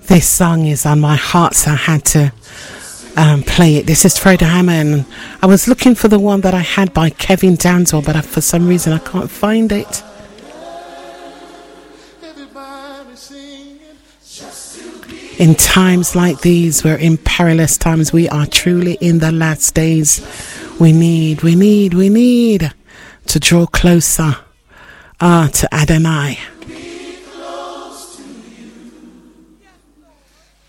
This song is on my heart, so I had to play it. This is Fred Hammond. I was looking for the one that I had by Kevin Danzel, but for some reason I can't find it. In times like these, we're in perilous times. We are truly in the last days. We need to draw closer to Adonai.